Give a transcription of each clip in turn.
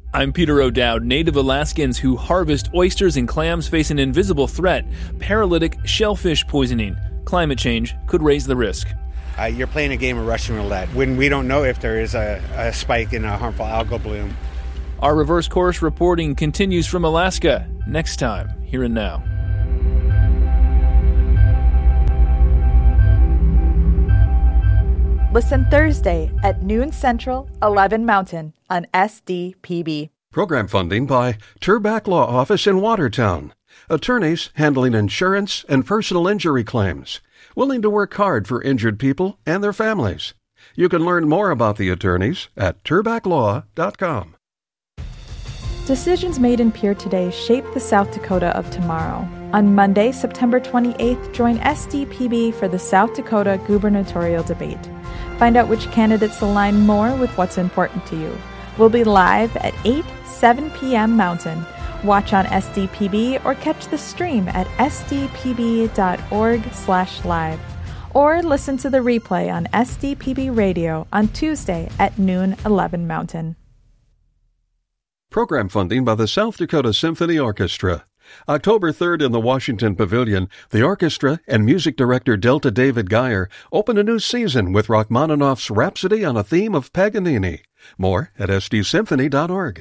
I'm Peter O'Dowd. Native Alaskans who harvest oysters and clams face an invisible threat: paralytic shellfish poisoning. Climate change could raise the risk. You're playing a game of Russian roulette when we don't know if there is a spike in a harmful algal bloom. Our reverse course reporting continues from Alaska next time, Here and Now. Listen Thursday at noon Central, 11 Mountain on SDPB. Program funding by Turback Law Office in Watertown. Attorneys handling insurance and personal injury claims. Willing to work hard for injured people and their families. You can learn more about the attorneys at turbacklaw.com. Decisions made in Pierre today shape the South Dakota of tomorrow. On Monday, September 28th, join SDPB for the South Dakota gubernatorial debate. Find out which candidates align more with what's important to you. We'll be live at 7 p.m. Mountain. Watch on SDPB or catch the stream at sdpb.org/live. Or listen to the replay on SDPB Radio on Tuesday at noon 11 Mountain. Program funding by the South Dakota Symphony Orchestra. October 3rd in the Washington Pavilion, the orchestra and music director Delta David Geyer open a new season with Rachmaninoff's Rhapsody on a theme of Paganini. More at sdsymphony.org.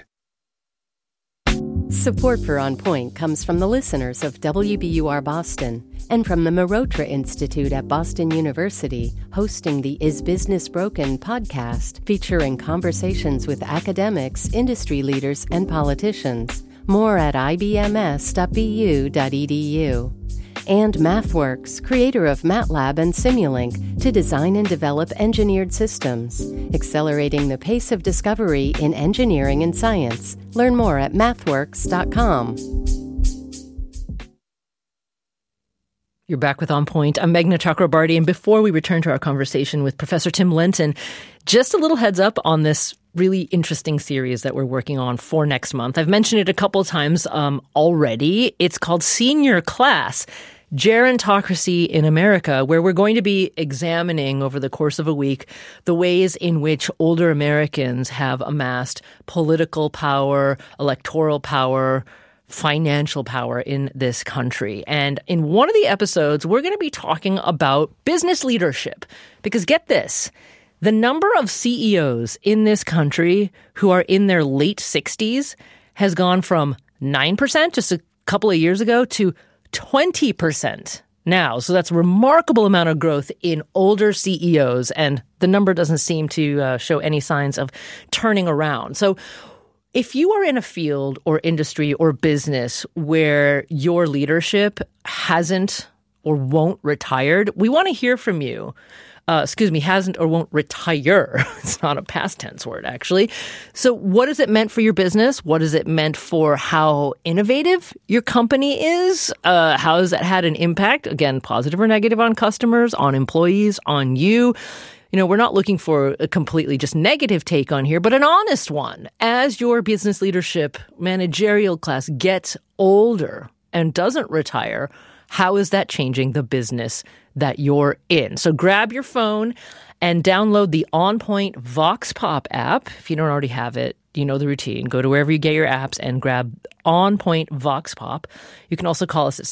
Support for On Point comes from the listeners of WBUR Boston and from the Marotra Institute at Boston University, hosting the Is Business Broken podcast, featuring conversations with academics, industry leaders, and politicians. More at ibms.bu.edu. And MathWorks, creator of MATLAB and Simulink, to design and develop engineered systems, accelerating the pace of discovery in engineering and science. Learn more at mathworks.com. You're back with On Point. I'm Meghna Chakrabarty, and before we return to our conversation with Professor Tim Lenton, just a little heads up on this really interesting series that we're working on for next month. I've mentioned it a couple of times already. It's called Senior Class: Gerontocracy in America, where we're going to be examining over the course of a week the ways in which older Americans have amassed political power, electoral power, financial power in this country. And in one of the episodes, we're going to be talking about business leadership. Because get this, the number of CEOs in this country who are in their late 60s has gone from 9% just a couple of years ago to 20% now. So that's a remarkable amount of growth in older CEOs, and the number doesn't seem to show any signs of turning around. So if you are in a field or industry or business where your leadership hasn't or won't retired, we want to hear from you. Hasn't or won't retire. It's not a past tense word, actually. So what has it meant for your business? What has it meant for how innovative your company is? How has that had an impact, again, positive or negative, on customers, on employees, on you? You know, we're not looking for a completely just negative take on here, but an honest one. As your business leadership managerial class gets older and doesn't retire, how is that changing the business that you're in? So grab your phone and download the On Point Vox Pop app. If you don't already have it, you know the routine. Go to wherever you get your apps and grab On Point Vox Pop. You can also call us at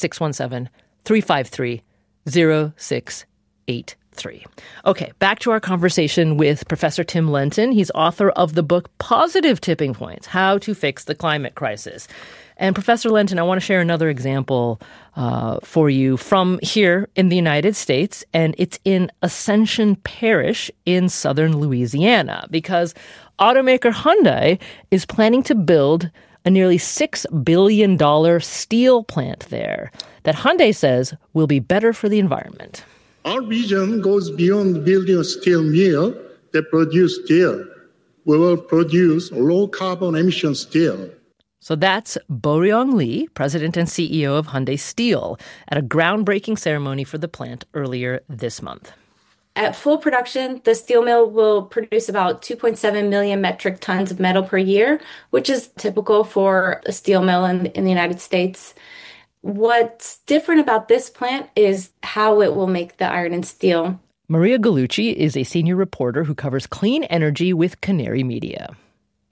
617-353-0683. Okay, back to our conversation with Professor Tim Lenton. He's author of the book Positive Tipping Points: How to Fix the Climate Crisis. And Professor Lenton, I want to share another example for you from here in the United States, and it's in Ascension Parish in southern Louisiana, because automaker Hyundai is planning to build a nearly $6 billion steel plant there that Hyundai says will be better for the environment. Our vision goes beyond building a steel mill that produces steel. We will produce low-carbon emission steel. So that's Bo-ryong Lee, president and CEO of Hyundai Steel, at a groundbreaking ceremony for the plant earlier this month. At full production, the steel mill will produce about 2.7 million metric tons of metal per year, which is typical for a steel mill in the United States. What's different about this plant is how it will make the iron and steel. Maria Gallucci is a senior reporter who covers clean energy with Canary Media.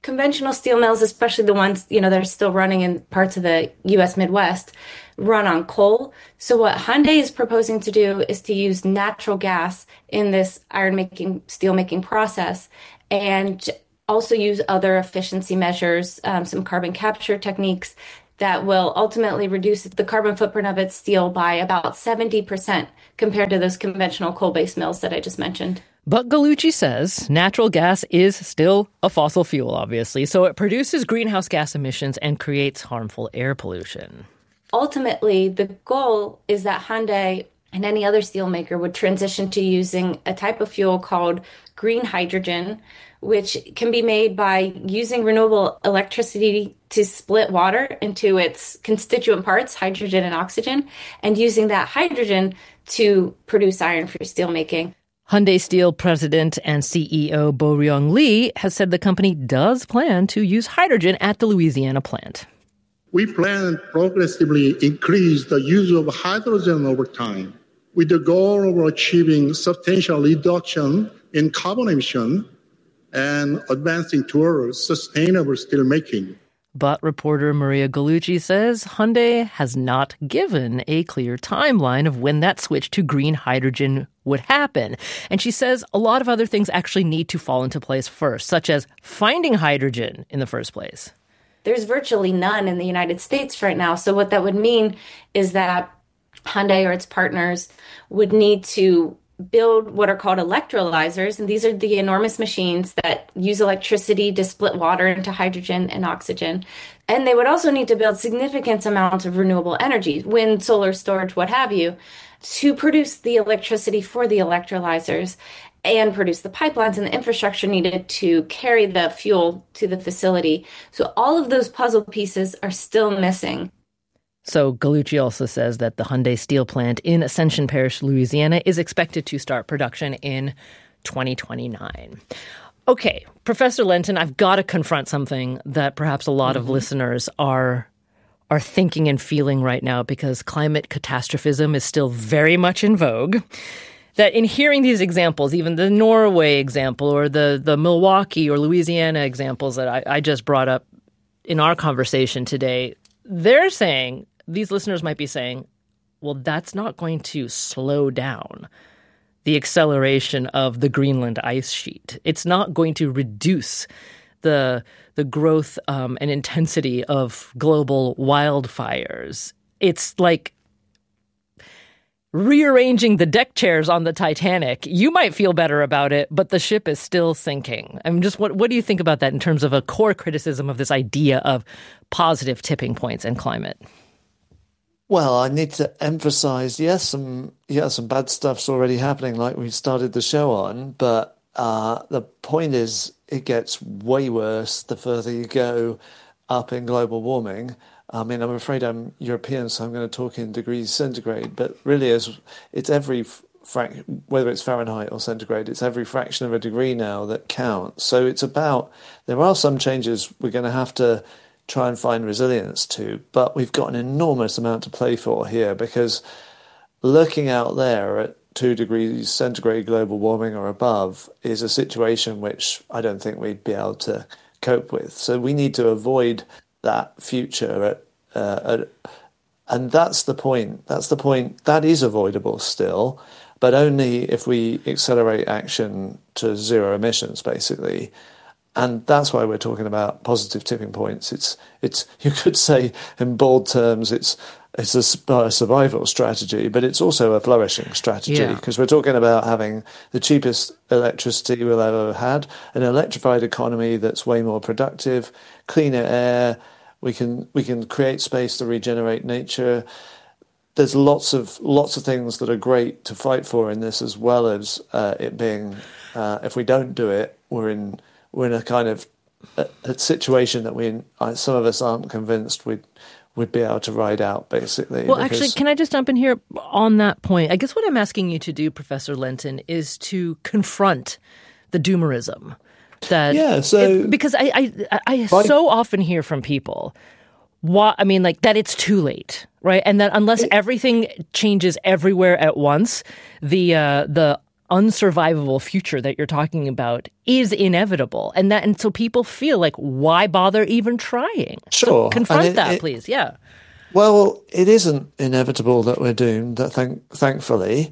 conventional steel mills, especially the ones, that are still running in parts of the U.S. Midwest, run on coal. So what Hyundai is proposing to do is to use natural gas in this steel making process, and also use other efficiency measures, some carbon capture techniques that will ultimately reduce the carbon footprint of its steel by about 70% compared to those conventional coal-based mills that I just mentioned. But Gallucci says natural gas is still a fossil fuel, obviously, so it produces greenhouse gas emissions and creates harmful air pollution. Ultimately, the goal is that Hyundai and any other steelmaker would transition to using a type of fuel called green hydrogen, which can be made by using renewable electricity to split water into its constituent parts, hydrogen and oxygen, and using that hydrogen to produce iron-free steelmaking. Hyundai Steel president and CEO Bo-ryung Lee has said the company does plan to use hydrogen at the Louisiana plant. We plan to progressively increase the use of hydrogen over time, with the goal of achieving substantial reduction in carbon emission and advancing towards sustainable steelmaking. But reporter Maria Gallucci says Hyundai has not given a clear timeline of when that switch to green hydrogen would happen. And she says a lot of other things actually need to fall into place first, such as finding hydrogen in the first place. There's virtually none in the United States right now. So what that would mean is that Hyundai or its partners would need to build what are called electrolyzers. And these are the enormous machines that use electricity to split water into hydrogen and oxygen. And they would also need to build significant amounts of renewable energy, wind, solar storage, what have you, to produce the electricity for the electrolyzers and produce the pipelines and the infrastructure needed to carry the fuel to the facility. So all of those puzzle pieces are still missing. So Gallucci also says that the Hyundai steel plant in Ascension Parish, Louisiana, is expected to start production in 2029. Okay, Professor Lenton, I've got to confront something that perhaps a lot of listeners are thinking and feeling right now, because climate catastrophism is still very much in vogue. That in hearing these examples, even the Norway example or the Milwaukee or Louisiana examples that I just brought up in our conversation today, they're saying, these listeners might be saying, well, that's not going to slow down the acceleration of the Greenland ice sheet. It's not going to reduce the growth and intensity of global wildfires. It's like rearranging the deck chairs on the Titanic. You might feel better about it, but the ship is still sinking. I mean, just what do you think about that in terms of a core criticism of this idea of positive tipping points in climate? Well, I need to emphasize, some bad stuff's already happening, like we started the show on, but the point is it gets way worse the further you go up in global warming. I mean, I'm afraid I'm European, so I'm going to talk in degrees centigrade, but really it's every whether it's Fahrenheit or centigrade, it's every fraction of a degree now that counts. So it's about, there are some changes we're going to have to try and find resilience to, but we've got an enormous amount to play for here, because looking out there at 2 degrees centigrade global warming or above is a situation which I don't think we'd be able to cope with. So we need to avoid that future and that's the point. That is avoidable still, but only if we accelerate action to zero emissions, basically. And that's why we're talking about positive tipping points. It's you could say in bold terms, it's a survival strategy, but it's also a flourishing strategy, because we're talking about having the cheapest electricity we'll ever had, an electrified economy that's way more productive, cleaner air. We can create space to regenerate nature. There's lots of things that are great to fight for in this, as well as it being, if we don't do it, we're in a kind of a situation that some of us aren't convinced we'd be able to ride out, basically. Well, actually, can I just jump in here on that point? I guess what I'm asking you to do, Professor Lenton, is to confront the doomerism. Because I so often hear from people, that it's too late, right? And that unless everything changes everywhere at once, the unsurvivable future that you're talking about is inevitable. And so people feel like, why bother even trying? Sure. So confront that, please. Yeah. Well, it isn't inevitable that we're doomed, thankfully.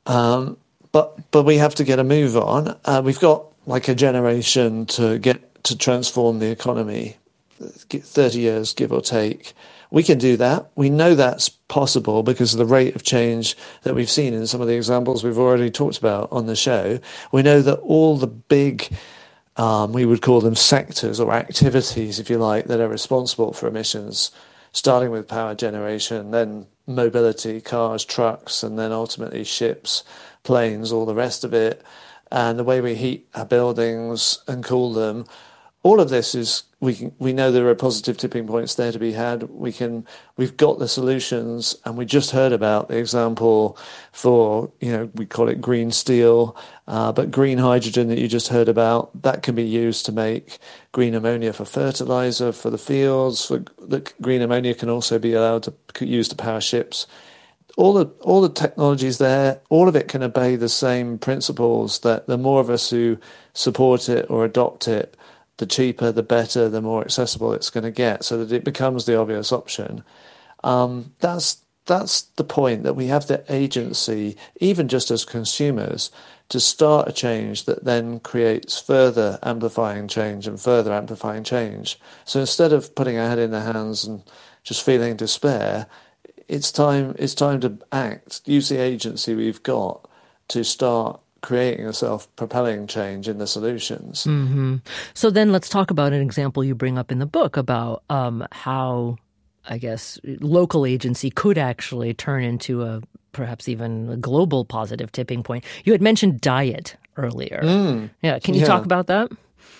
But we have to get a move on. We've got like a generation to transform the economy, 30 years, give or take. We can do that. We know that's possible because of the rate of change that we've seen in some of the examples we've already talked about on the show. We know that all the big, we would call them sectors or activities, if you like, that are responsible for emissions, starting with power generation, then mobility, cars, trucks, and then ultimately ships, planes, all the rest of it, and the way we heat our buildings and cool them. All of this is, we know there are positive tipping points there to be had. We've got the solutions, and we just heard about the example for, we call it green steel, but green hydrogen that you just heard about, that can be used to make green ammonia for fertilizer for the fields. The green ammonia can also be allowed to use to power ships. All the technologies there, all of it can obey the same principles, that the more of us who support it or adopt it, the cheaper, the better, the more accessible it's going to get, so that it becomes the obvious option. That's the point, that we have the agency, even just as consumers, to start a change that then creates further amplifying change and further amplifying change. So instead of putting our head in the hands and just feeling despair, it's time to act, use the agency we've got to start creating a self-propelling change in the solutions. Mm-hmm. So then let's talk about an example you bring up in the book about how, I guess, local agency could actually turn into perhaps even a global positive tipping point. You had mentioned diet earlier. Can you talk about that?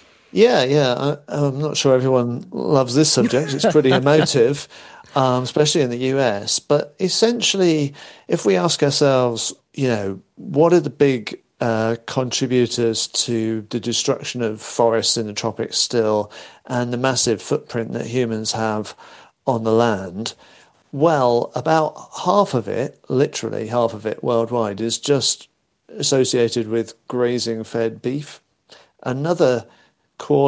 Yeah. I'm not sure everyone loves this subject. It's pretty emotive, especially in the US. But essentially, if we ask ourselves, what are the big contributors to the destruction of forests in the tropics still, and the massive footprint that humans have on the land? Well, about half of it, literally half of it worldwide, is just associated with grazing fed beef. Another quarter